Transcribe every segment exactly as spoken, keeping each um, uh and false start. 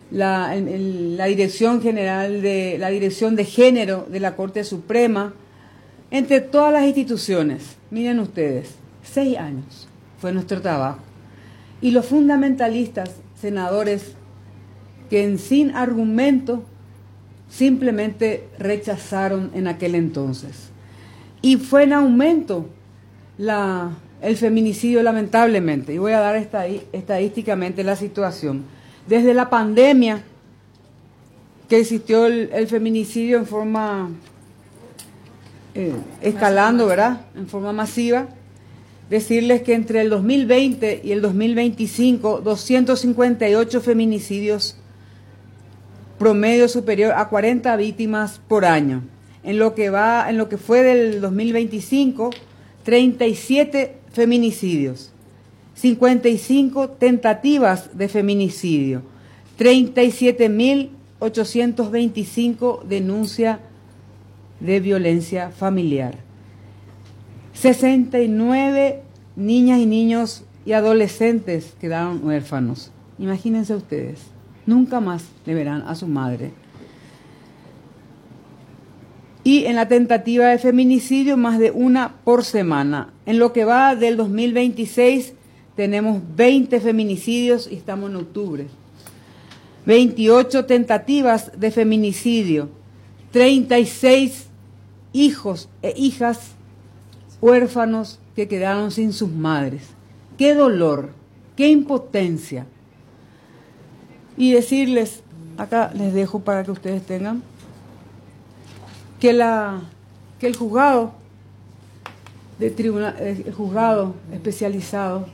la, el, el, la Dirección General de la Dirección de Género de la Corte Suprema, entre todas las instituciones. Miren ustedes, seis años fue nuestro trabajo. Y los fundamentalistas, senadores, que en sin argumento simplemente rechazaron en aquel entonces. Y fue en aumento la, el feminicidio, lamentablemente. Y voy a dar esta, estadísticamente la situación. Desde la pandemia, que existió el, el feminicidio en forma eh, escalando, ¿verdad? En forma masiva. Decirles que entre el dos mil veinte y el dos mil veinticinco, doscientos cincuenta y ocho feminicidios, promedio superior a cuarenta víctimas por año. En lo que va, en lo que fue del dos mil veinticinco, treinta y siete feminicidios, cincuenta y cinco tentativas de feminicidio, treinta y siete mil ochocientos veinticinco denuncias de violencia familiar, sesenta y nueve niñas y niños y adolescentes quedaron huérfanos. Imagínense ustedes, nunca más le verán a su madre. Y en la tentativa de feminicidio, más de una por semana. En lo que va del dos mil veintiséis, tenemos veinte feminicidios y estamos en octubre. veintiocho tentativas de feminicidio, treinta y seis hijos e hijas huérfanos que quedaron sin sus madres. ¡Qué dolor! ¡Qué impotencia! Y decirles, acá les dejo para que ustedes tengan, que, la, que el juzgado, de tribunal, el juzgado especializado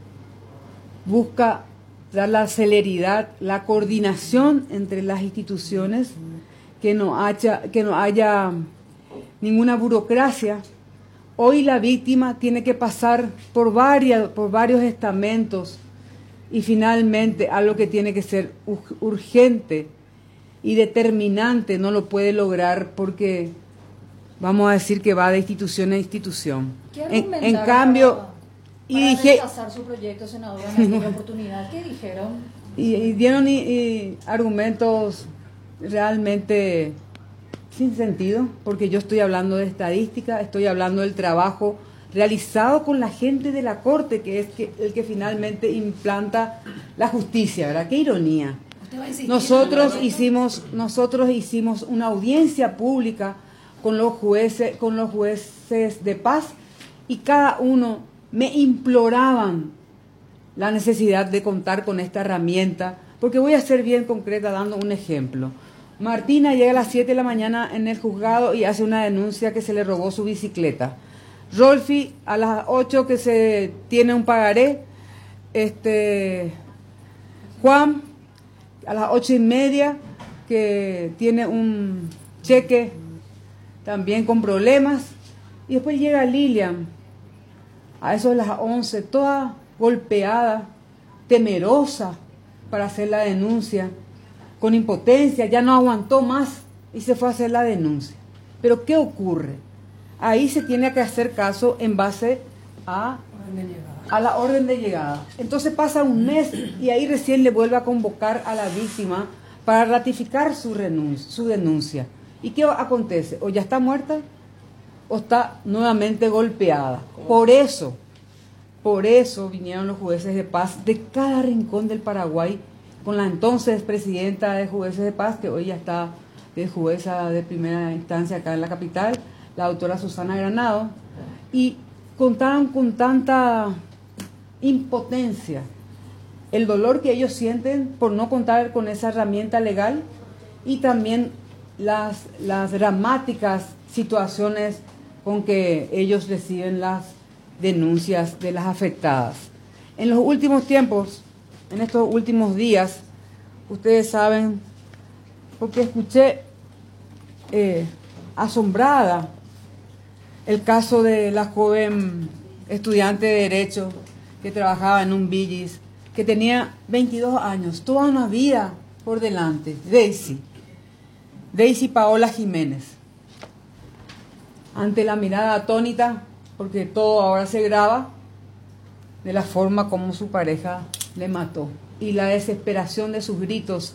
busca dar la celeridad, la coordinación entre las instituciones, que no haya, que no haya ninguna burocracia. Hoy la víctima tiene que pasar por, varias, por varios estamentos y finalmente algo que tiene que ser urgente y determinante no lo puede lograr porque vamos a decir que va de institución a institución. En, en cambio, para, y para dije, rechazar su proyecto, senadora, en aquella oportunidad, ¿qué dijeron? Y, y dieron y, y argumentos realmente sin sentido, porque yo estoy hablando de estadística, estoy hablando del trabajo realizado con la gente de la Corte, que es que, el que finalmente implanta la justicia, ¿verdad? Qué ironía. Nosotros hicimos, nosotros hicimos una audiencia pública con los jueces, con los jueces de paz, y cada uno me imploraban la necesidad de contar con esta herramienta, porque voy a ser bien concreta dando un ejemplo. Martina llega a las siete de la mañana en el juzgado y hace una denuncia que se le robó su bicicleta. Rolfi a las ocho que se tiene un pagaré. Este, Juan a las ocho y media que tiene un cheque también con problemas. Y después llega Lilian a eso de las once, toda golpeada, temerosa para hacer la denuncia, con impotencia, ya no aguantó más y se fue a hacer la denuncia. Pero ¿qué ocurre? Ahí se tiene que hacer caso en base a, a la orden de llegada. Entonces pasa un mes y ahí recién le vuelve a convocar a la víctima para ratificar su, renuncia, su denuncia. ¿Y qué acontece? O ya está muerta o está nuevamente golpeada. Por eso, por eso vinieron los jueces de paz de cada rincón del Paraguay, con la entonces presidenta de jueces de paz, que hoy ya está de jueza de primera instancia acá en la capital, la doctora Susana Granado, y contaron con tanta impotencia el dolor que ellos sienten por no contar con esa herramienta legal y también las, las dramáticas situaciones con que ellos reciben las denuncias de las afectadas. En los últimos tiempos, en estos últimos días, ustedes saben, porque escuché eh, asombrada el caso de la joven estudiante de Derecho que trabajaba en un Billis, que tenía veintidós años, toda una vida por delante, Daisy, Daisy Paola Jiménez. Ante la mirada atónita, porque todo ahora se graba, de la forma como su pareja le mató, y la desesperación de sus gritos